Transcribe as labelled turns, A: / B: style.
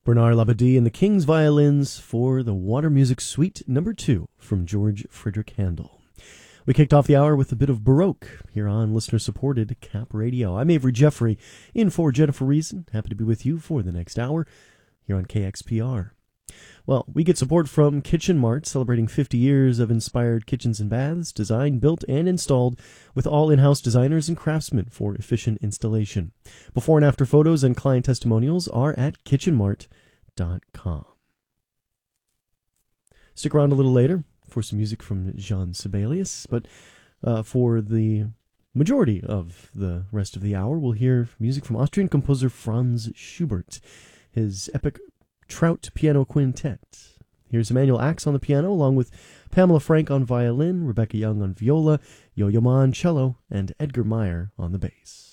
A: Bernard Labadie and the King's Violins for the Water Music Suite No. 2 from George Frideric Handel. We kicked off the hour with a bit of Baroque here on listener-supported Cap Radio. I'm Avery Jeffrey, in for Jennifer Reason. Happy to be with you for the next hour here on KXPR. Well, we get support from Kitchen Mart, celebrating 50 years of inspired kitchens and baths, designed, built, and installed with all in-house designers and craftsmen for efficient installation. Before and after photos and client testimonials are at kitchenmart.com. Stick around a little later for some music from Jean Sibelius, but for the majority of the rest of the hour, we'll hear music from Austrian composer Franz Schubert, his epic Trout Piano Quintet. Here's Emmanuel Axe on the piano, along with Pamela Frank on violin, Rebecca Young on viola, Yo-Yo Ma on cello, and Edgar Meyer on the bass.